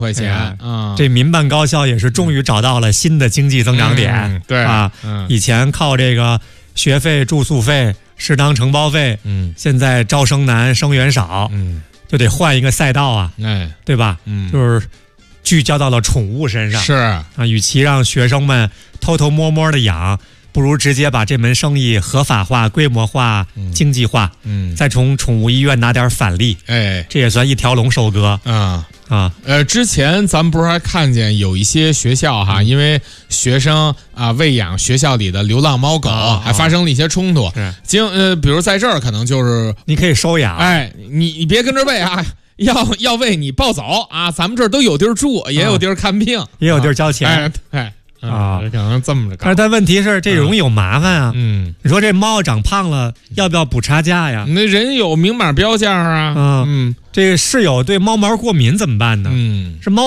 块钱啊，这民办高校也是终于找到了新的经济增长点。 对啊，以前靠这个学费、住宿费、食堂承包费，现在招生难、生源少，就得换一个赛道啊，对吧？就是聚焦到了宠物身上。 是啊， 与其让学生们偷偷摸摸的养，不如直接把这门生意合法化、规模化、经济化，再从宠物医院拿点返利，这也算一条龙收割之前咱们不是还看见有一些学校哈，因为学生喂养学校里的流浪猫狗，还发生了一些冲突。比如在这儿可能就是你可以收养， 你别跟着喂啊。要喂你抱走啊！咱们这儿都有地儿住，也有地儿看病， 也有地儿交钱。 可能这么着。 但问题是，这容易有麻烦啊。你说这猫长胖了，要不要补差价呀？ 那人有明码标价啊。 这个室友对猫毛过敏怎么办呢？是猫。